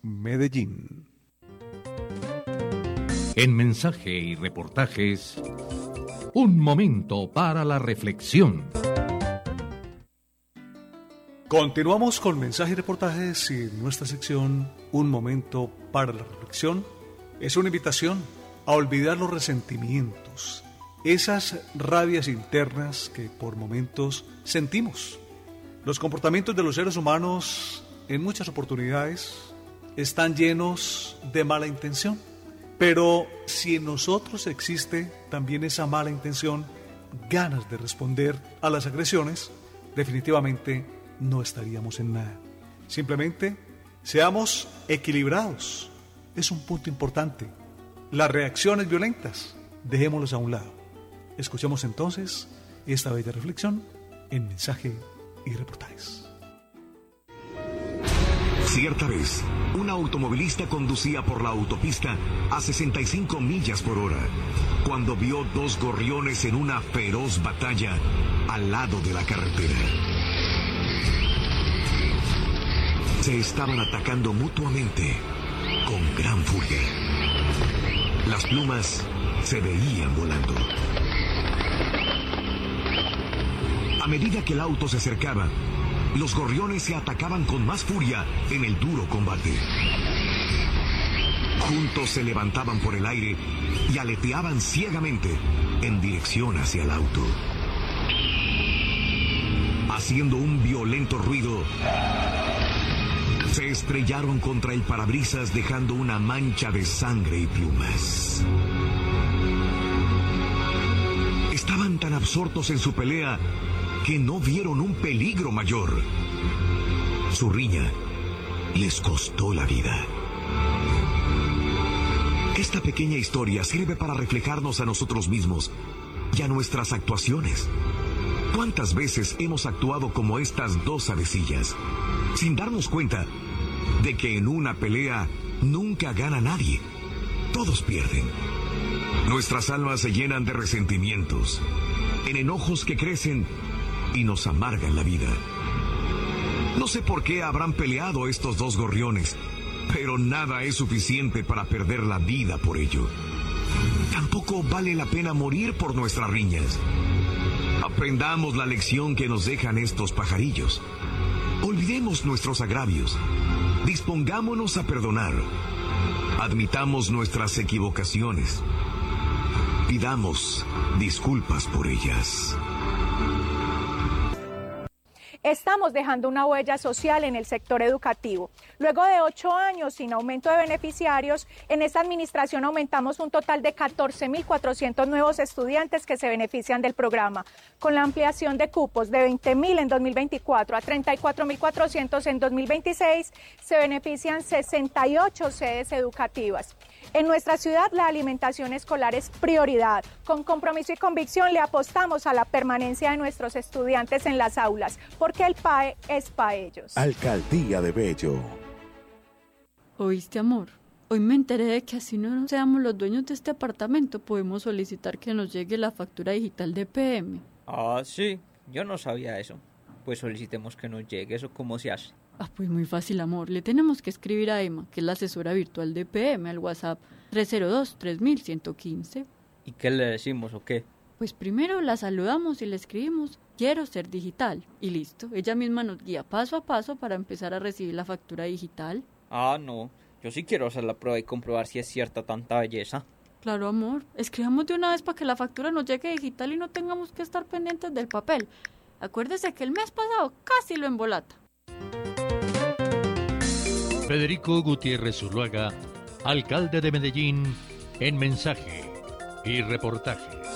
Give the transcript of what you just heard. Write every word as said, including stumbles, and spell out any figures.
Medellín. En Mensaje y Reportajes, un momento para la reflexión. Continuamos con Mensaje y Reportajes y en nuestra sección Un momento para la reflexión es una invitación a olvidar los resentimientos, esas rabias internas que por momentos sentimos. Los comportamientos de los seres humanos en muchas oportunidades están llenos de mala intención. Pero si en nosotros existe también esa mala intención, ganas de responder a las agresiones, definitivamente no estaríamos en nada. Simplemente seamos equilibrados. Es un punto importante. Las reacciones violentas, dejémoslas a un lado. Escuchemos entonces esta bella reflexión en Mensaje y Reportajes. Cierta vez, un automovilista conducía por la autopista a sesenta y cinco millas por hora, cuando vio dos gorriones en una feroz batalla al lado de la carretera. Se estaban atacando mutuamente con gran furia. Las plumas se veían volando. A medida que el auto se acercaba, los gorriones se atacaban con más furia en el duro combate. Juntos se levantaban por el aire y aleteaban ciegamente en dirección hacia el auto. Haciendo un violento ruido, se estrellaron contra el parabrisas dejando una mancha de sangre y plumas. Estaban tan absortos en su pelea que no vieron un peligro mayor. Su riña les costó la vida. Esta pequeña historia sirve para reflejarnos a nosotros mismos y a nuestras actuaciones. ¿Cuántas veces hemos actuado como estas dos avecillas, sin darnos cuenta de que en una pelea nunca gana nadie? Todos pierden. Nuestras almas se llenan de resentimientos, en enojos que crecen y nos amargan la vida. No sé por qué habrán peleado estos dos gorriones, pero nada es suficiente para perder la vida por ello. Tampoco vale la pena morir por nuestras riñas. Aprendamos la lección que nos dejan estos pajarillos. Olvidemos nuestros agravios. Dispongámonos a perdonar. Admitamos nuestras equivocaciones. Pidamos disculpas por ellas. Estamos dejando una huella social en el sector educativo. Luego de ocho años sin aumento de beneficiarios, en esta administración aumentamos un total de catorce mil cuatrocientos nuevos estudiantes que se benefician del programa. Con la ampliación de cupos de veinte mil en dos mil veinticuatro a treinta y cuatro mil cuatrocientos en dos mil veintiséis, se benefician sesenta y ocho sedes educativas. En nuestra ciudad, la alimentación escolar es prioridad. Con compromiso y convicción le apostamos a la permanencia de nuestros estudiantes en las aulas, porque el P A E es para ellos. Alcaldía de Bello. ¿Oíste, amor? Hoy me enteré de que así no seamos los dueños de este apartamento, podemos solicitar que nos llegue la factura digital de P M. Ah, sí, yo no sabía eso. Pues solicitemos que nos llegue, ¿eso cómo se hace? Ah, pues muy fácil, amor. Le tenemos que escribir a Emma, que es la asesora virtual de P M, al WhatsApp tres cero dos, tres mil ciento quince. ¿Y qué le decimos o qué? Pues primero la saludamos y le escribimos, quiero ser digital, y listo. Ella misma nos guía paso a paso para empezar a recibir la factura digital. Ah, no, yo sí quiero hacer la prueba y comprobar si es cierta tanta belleza. Claro, amor, escribamos de una vez para que la factura nos llegue digital y no tengamos que estar pendientes del papel. Acuérdese que el mes pasado casi lo embolata. Federico Gutiérrez Zuluaga, alcalde de Medellín, en Mensaje y Reportajes.